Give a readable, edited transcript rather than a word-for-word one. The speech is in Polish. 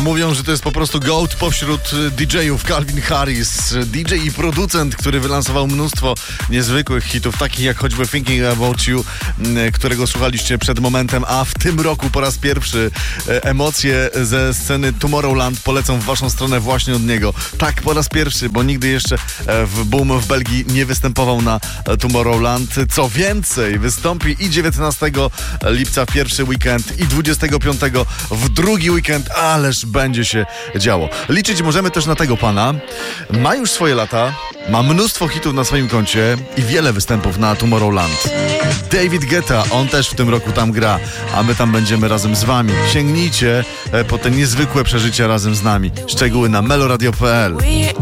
mówią, że to jest po prostu GOAT pośród DJ-ów. Calvin Harris, DJ i producent, który wylansował mnóstwo niezwykłych hitów, takich jak choćby Thinking About You, którego słuchaliście przed momentem, a w tym roku po raz pierwszy emocje ze sceny Tomorrowland polecą w waszą stronę właśnie od niego. Tak, po raz pierwszy, bo nigdy jeszcze w Boom w Belgii nie występował na Tomorrowland. Co więcej, wystąpi i 19 lipca w pierwszy weekend i 25 w drugi weekend, ależ będzie się działo. Liczyć możemy też na tego pana. Ma już swoje lata, ma mnóstwo hitów na swoim koncie i wiele występów na Tomorrowland. David Guetta, on też w tym roku tam gra, a my tam będziemy razem z wami. Sięgnijcie po te niezwykłe przeżycia razem z nami. Szczegóły na meloradio.pl.